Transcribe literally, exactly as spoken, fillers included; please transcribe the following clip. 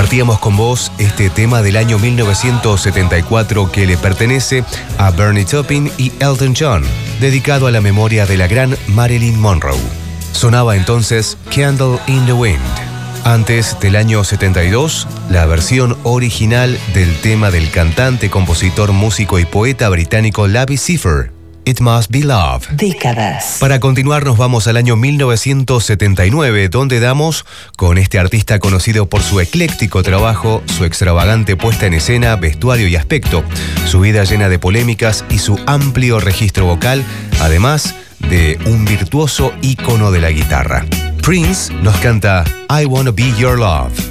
Compartíamos con vos este tema del año mil novecientos setenta y cuatro que le pertenece a Bernie Taupin y Elton John, dedicado a la memoria de la gran Marilyn Monroe. Sonaba entonces Candle in the Wind. Antes del año setenta y dos, la versión original del tema del cantante, compositor, músico y poeta británico Labi Siffre, It Must Be Love. Décadas. Para continuar nos vamos al año mil novecientos setenta y nueve, donde damos con este artista conocido por su ecléctico trabajo, su extravagante puesta en escena, vestuario y aspecto, su vida llena de polémicas y su amplio registro vocal, además de un virtuoso ícono de la guitarra. Prince nos canta I Wanna Be Your Love.